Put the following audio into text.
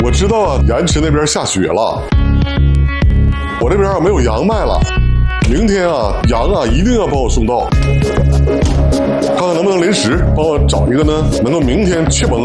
我知道啊，盐池那边下雪了，我这边啊没有羊卖了。明天啊，羊啊一定要帮我送到，看看能不能临时帮我找一个呢，能够明天确保